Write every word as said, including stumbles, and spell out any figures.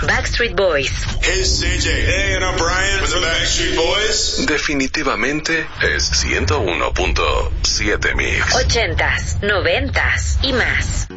Backstreet Boys. Hey, C J. Hey, and I'm Brian with the Backstreet Boys. Definitivamente es ciento uno punto siete Mix. Ochentas, noventas y más.